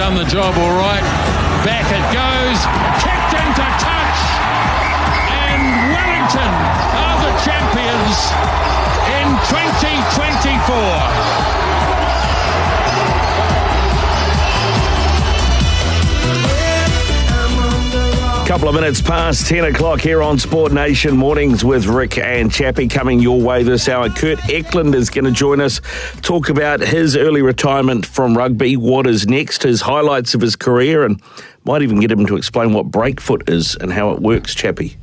done the job all right. Back it goes, kicked into touch, and Wellington are the champions in 2024. Couple of minutes past 10 o'clock here on Sport Nation Mornings with Rick and Chappie coming your way this hour. Kurt Eklund is going to join us, talk about his early retirement from rugby, what is next, his highlights of his career, and might even get him to explain what breakfoot is and how it works, Chappie.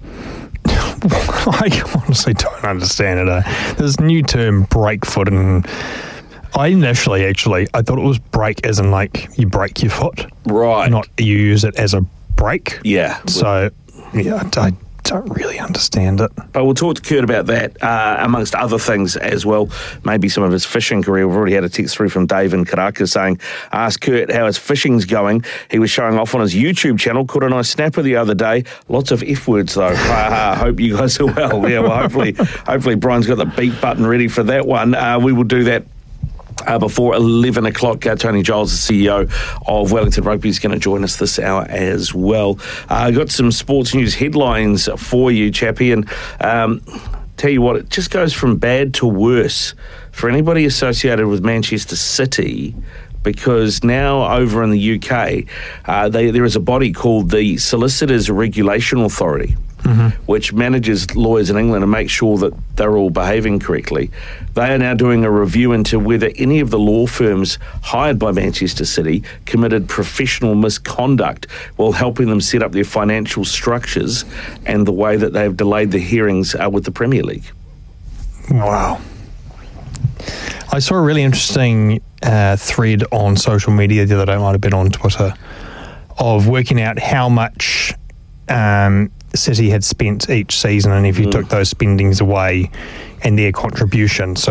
I honestly don't understand it. This new term, breakfoot, and I initially, I thought it was break as in like you break your foot. Right. Not you use it as a break. Yeah. So, yeah, I don't really understand it. But we'll talk to Kurt about that, amongst other things as well. Maybe some of his fishing career. We've already had a text through from Dave in Karaka saying, ask Kurt how his fishing's going. He was showing off on his YouTube channel. Caught a nice snapper the other day. Lots of F words, though. Hope you guys are well. Yeah, well, hopefully Brian's got the beep button ready for that one. We will do that. Before 11 o'clock, Tony Giles, the CEO of Wellington Rugby, is going to join us this hour as well. I've got some sports news headlines for you, Chappie, and tell you what, it just goes from bad to worse for anybody associated with Manchester City, because now over in the UK, there is a body called the Solicitors Regulation Authority, which manages lawyers in England and makes sure that they're all behaving correctly. They are now doing a review into whether any of the law firms hired by Manchester City committed professional misconduct while helping them set up their financial structures and the way that they've delayed the hearings with the Premier League. Wow. I saw a really interesting thread on social media the other day, might have been on Twitter, of working out how much City had spent each season, and if you took those spendings away and their contribution. So